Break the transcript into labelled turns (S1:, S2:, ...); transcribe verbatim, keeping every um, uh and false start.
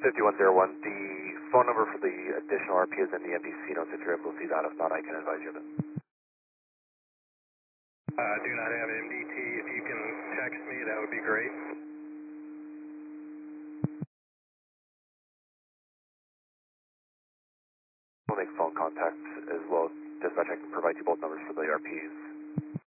S1: fifty-one zero one, the phone number for the additional R P is in the M D C notes if you're able to see that. If not, I can advise you of it.
S2: Uh, do not have M D T. If you can text me, that would be great.
S1: We'll make phone contact as well. Dispatch, I can provide you both numbers for the R Ps.